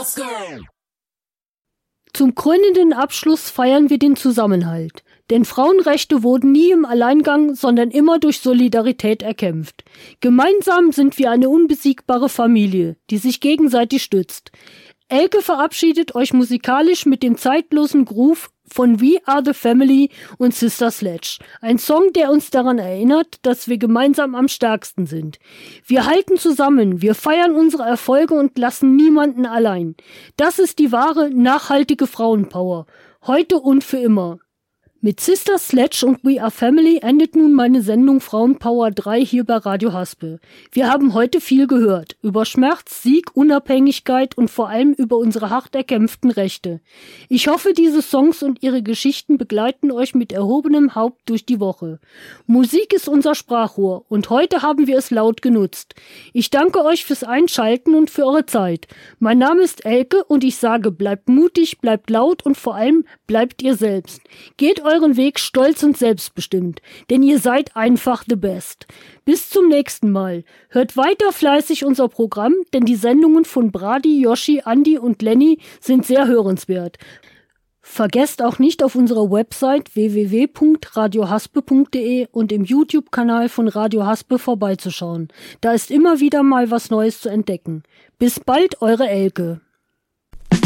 Zum krönenden Abschluss feiern wir den Zusammenhalt. Denn Frauenrechte wurden nie im Alleingang, sondern immer durch Solidarität erkämpft. Gemeinsam sind wir eine unbesiegbare Familie, die sich gegenseitig stützt. Elke verabschiedet euch musikalisch mit dem zeitlosen Groove von We Are the Family und Sister Sledge. Ein Song, der uns daran erinnert, dass wir gemeinsam am stärksten sind. Wir halten zusammen, wir feiern unsere Erfolge und lassen niemanden allein. Das ist die wahre, nachhaltige Frauenpower. Heute und für immer. Mit Sister Sledge und We Are Family endet nun meine Sendung Frauenpower 3 hier bei Radio Haspe. Wir haben heute viel gehört. Über Schmerz, Sieg, Unabhängigkeit und vor allem über unsere hart erkämpften Rechte. Ich hoffe, diese Songs und ihre Geschichten begleiten euch mit erhobenem Haupt durch die Woche. Musik ist unser Sprachrohr und heute haben wir es laut genutzt. Ich danke euch fürs Einschalten und für eure Zeit. Mein Name ist Elke und ich sage, bleibt mutig, bleibt laut und vor allem bleibt ihr selbst. Geht euren Weg stolz und selbstbestimmt, denn ihr seid einfach the best. Bis zum nächsten Mal. Hört weiter fleißig unser Programm, denn die Sendungen von Brady, Yoshi, Andi und Lenny sind sehr hörenswert. Vergesst auch nicht auf unserer Website www.radiohaspe.de und im YouTube-Kanal von Radio Haspe vorbeizuschauen. Da ist immer wieder mal was Neues zu entdecken. Bis bald, eure Elke.